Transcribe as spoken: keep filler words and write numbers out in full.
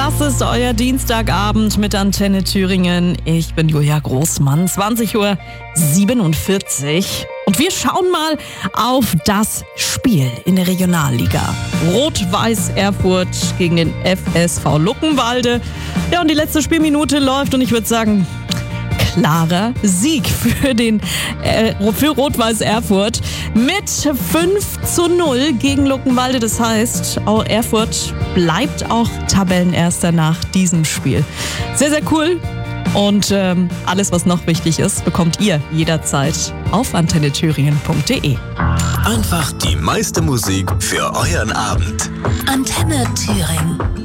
Das ist euer Dienstagabend mit Antenne Thüringen. Ich bin Julia Großmann, zwanzig Uhr siebenundvierzig. Und wir schauen mal auf das Spiel in der Regionalliga. Rot-Weiß Erfurt gegen den F S V Luckenwalde. Ja, und die letzte Spielminute läuft und ich würde sagen, klarer Sieg für den äh, für Rot-Weiß Erfurt mit fünf zu null gegen Luckenwalde. Das heißt, auch Erfurt bleibt auch Tabellenerster nach diesem Spiel. Sehr, sehr cool. Und ähm, alles, was noch wichtig ist, bekommt ihr jederzeit auf antenne thüringen punkt de. Einfach die meiste Musik für euren Abend. Antenne Thüringen.